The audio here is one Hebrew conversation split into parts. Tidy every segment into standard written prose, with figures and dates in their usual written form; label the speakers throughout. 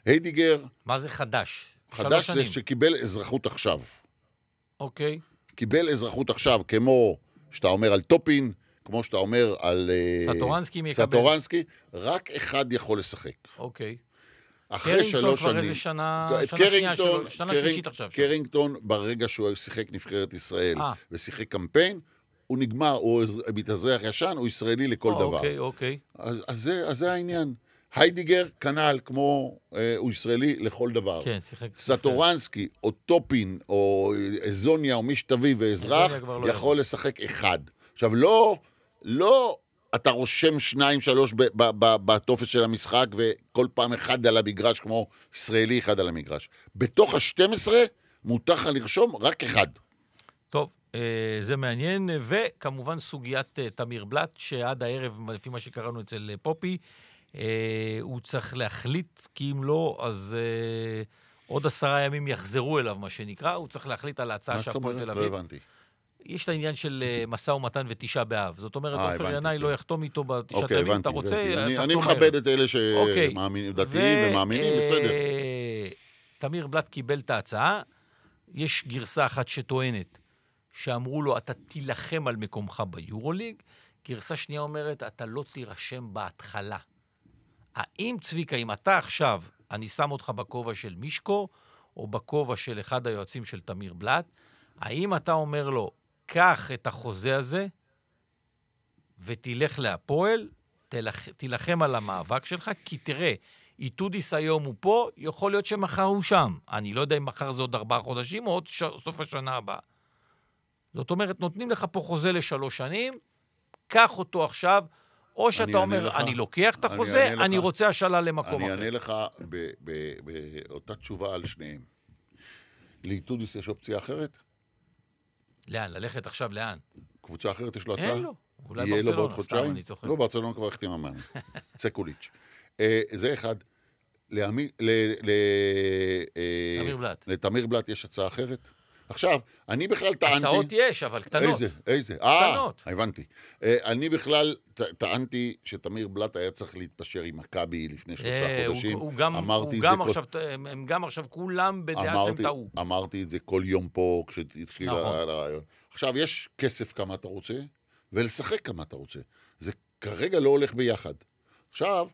Speaker 1: היידיגר,
Speaker 2: מה זה חדש?
Speaker 1: חדש זה שקיבל אזרחות עכשיו.
Speaker 2: אוקיי.
Speaker 1: קיבל אזרחות עכשיו, כמו שאתה אומר על טופין, כמו שאתה אומר על
Speaker 2: סטורנסקי מקבל.
Speaker 1: סטורנסקי, רק אחד יכול לשחק.
Speaker 2: אוקיי.
Speaker 1: אחרי 3 שנים.
Speaker 2: קרינגטון כבר איזה שנה שנייה שלו, שנה שלישית עכשיו.
Speaker 1: קרינגטון, ברגע שהוא שיחק נבחרת ישראל ושיחק קמפיין, הוא נגמר, הוא מתאזרח ישן, הוא ישראלי לכל דבר.
Speaker 2: אוקיי.
Speaker 1: אז זה העניין. היידיגר, כנ"ל, כמו הוא ישראלי לכל דבר.
Speaker 2: כן, שיחק.
Speaker 1: סטורנסקי, או טופין, או אזוניה, או מי שתביא ואזרח, יכול לשחק אחד. עכשיו, לא אתה רושם 2-3 בטופס של המשחק, וכל פעם אחד על המגרש, כמו ישראלי אחד על המגרש. בתוך ה-12 מותר לך לרשום רק אחד.
Speaker 2: טוב, זה מעניין, וכמובן סוגיית תמיר בלט, שעד הערב, לפי מה שקראנו אצל פופי, הוא צריך להחליט, כי אם לא, אז עוד 10 ימים יחזרו אליו, מה שנקרא, הוא צריך להחליט על ההצעה שהפועל תל אביב.
Speaker 1: לא הבנתי.
Speaker 2: יש את העניין של משא ומתן ותשעה באב. זאת אומרת, עופר ינאי לא יחתום איתו בתשעת הימים, אתה רוצה,
Speaker 1: אני מכבד את אלה שמאמינים, דתיים ומאמינים, בסדר.
Speaker 2: תמיר בלט קיבל את ההצעה, יש גרסה אחת שטוענת, שאמרו לו, אתה תילחם על מקומך ביורוליג, גרסה שנייה אומרת, אתה לא תירשם בהתחלה. האם צביקה, אם אתה עכשיו, אני שם אותך בכובע של מישקו, או בכובע של אחד היועצים של תמיר בלט, האם אתה אומר לו, קח את החוזה הזה, ותלך להפועל, תילחם על המאבק שלך, כי תראה, איתודיס היום הוא פה, יכול להיות שמחר הוא שם. אני לא יודע אם מחר זה עוד 4 חודשים, או עוד סוף השנה הבאה. זאת אומרת, נותנים לך פה חוזה ל3 שנים, קח אותו עכשיו, או שאתה אומר, אני לוקח את החוזה, אני רוצה השאלה למקום אחר.
Speaker 1: אני אענה לך באותה תשובה על שניהם. לאיתודיס יש אופציה אחרת?
Speaker 2: לאן? ללכת עכשיו לאן?
Speaker 1: קבוצה אחרת יש לו הצעה?
Speaker 2: אין לו. אולי
Speaker 1: יהיה לו בעוד
Speaker 2: ברצלונה,
Speaker 1: חודשיים?
Speaker 2: סתם אני צוחק.
Speaker 1: לא, ברצלונה כבר החתים המאמן. צקוליץ'. זה אחד. לתמיר בלט יש הצעה אחרת? עכשיו, אני בכלל טענתי...
Speaker 2: הצעות יש, אבל קטנות.
Speaker 1: איזה?
Speaker 2: קטנות.
Speaker 1: הבנתי. אני בכלל טענתי שתמיר בלט היה צריך להתפשר עם מכבי לפני 3 חודשים.
Speaker 2: הם גם עכשיו כולם בדעת שהם טעו.
Speaker 1: אמרתי את זה כל יום פה כשהתחיל הרעיון. עכשיו, יש כסף כמה אתה רוצה, ולשחק כמה אתה רוצה. זה כרגע לא הולך ביחד. עכשיו,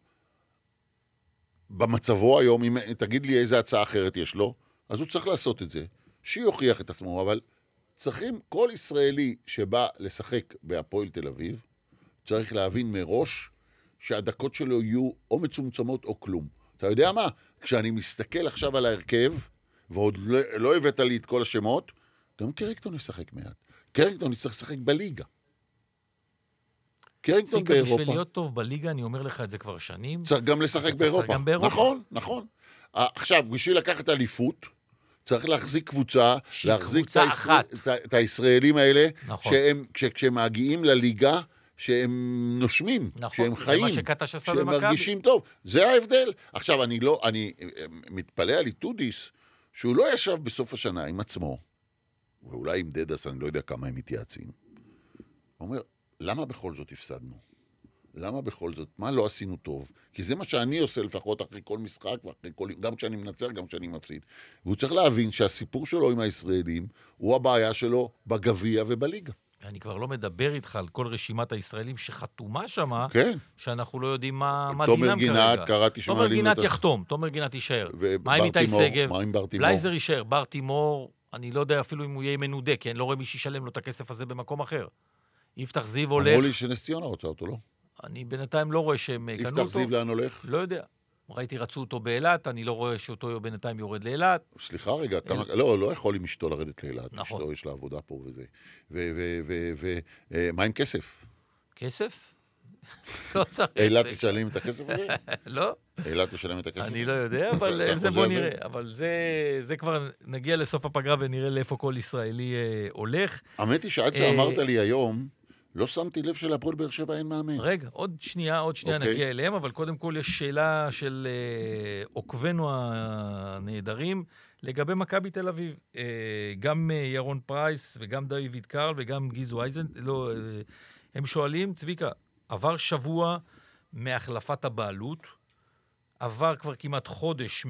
Speaker 1: במצבו היום, אם תגיד לי איזה הצעה אחרת יש לו, אז הוא צריך לעשות את זה. שיוכיח את עצמו, אבל צריכים, כל ישראלי שבא לשחק בהפועל תל אביב, צריך להבין מראש שהדקות שלו יהיו או מצומצמות או כלום. אתה יודע מה? כשאני מסתכל עכשיו על ההרכב, ועוד לא הבאת לי את כל השמות, גם קרינגטון ישחק מעט. קרינגטון יצטרך לשחק בליגה. קרינגטון באירופה.
Speaker 2: בשביל להיות טוב בליגה, אני אומר לך את זה כבר שנים.
Speaker 1: צריך גם לשחק באירופה. נכון. עכשיו, בשביל לקחת אליפות, צריך להחזיק קבוצה, להחזיק את הישראלים האלה, כשהם מגיעים לליגה, שהם נושמים, שהם חיים, שהם מרגישים טוב. זה ההבדל. עכשיו, אני מתפלא על איתודיס, שהוא לא ישב בסוף השנה עם עצמו, ואולי עם דדס, אני לא יודע כמה הם מתייעצים. הוא אומר, למה בכל זאת הפסדנו? למה בכל זאת? מה לא עשינו טוב? כי זה מה שאני עושה לפחות אחרי כל משחק, גם כשאני מנצח, גם כשאני מפסיד. והוא צריך להבין שהסיפור שלו עם הישראלים, הוא הבעיה שלו בגביע ובליגה.
Speaker 2: אני כבר לא מדבר איתך על כל רשימת הישראלים שחתומה שמה,
Speaker 1: כן.
Speaker 2: שאנחנו לא יודעים מה דינם כרגע.
Speaker 1: תומר גינת, קראתי
Speaker 2: תומר גינת יחתום, תומר גינת יישאר. מה עם איתי סגב? בלייזר יישאר, בר תימור, אני לא יודע אפילו אם הוא יהיה מנודה, כי אני לא רואה מי שישלם לו את הכסף הזה במקום אחר. יפתח זיו הולך.
Speaker 1: אמרו לי שנס ציונה רוצה אותו, לא?
Speaker 2: אני בינתיים לא רואה שהם קנו אותו.
Speaker 1: יפתח זיו לאן הולך?
Speaker 2: לא יודע. ראיתי רצו אותו באילת, אני לא רואה שאותו בינתיים יורד לאילת.
Speaker 1: סליחה רגע, לא יכול עם אשתו לרדת לאילת. נכון. אשתו יש לה עבודה פה וזה. ומה עם כסף?
Speaker 2: כסף? לא צריך.
Speaker 1: אילת משלם את הכסף הזה?
Speaker 2: לא.
Speaker 1: אילת משלם את הכסף?
Speaker 2: אני לא יודע, אבל זה בוא נראה. אבל זה כבר נגיע לסוף הפגרה ונראה לאיפה כל ישראלי הולך.
Speaker 1: האמת היא שעד שאמרת לי היום, לא שמתי לב של הפועל באר שבע אין מאמן.
Speaker 2: רגע, עוד שנייה נגיע אליהם, אבל קודם כל יש שאלה של עוקבנו הנהדרים לגבי מכבי תל אביב. גם ירון פרייס וגם דיוויד קרל וגם גיזו אייזן, הם שואלים, צביקה, עבר שבוע מהחלפת הבעלות, עבר כבר כמעט חודש